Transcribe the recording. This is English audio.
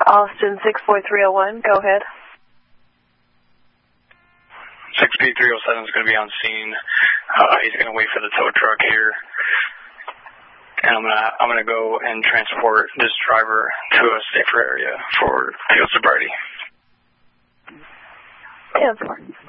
Austin 64301, go ahead. 6P307 is going to be on scene. He's going to wait for the tow truck here. And I'm gonna go and transport this driver to a safer area for field sobriety. Yeah, that's fine.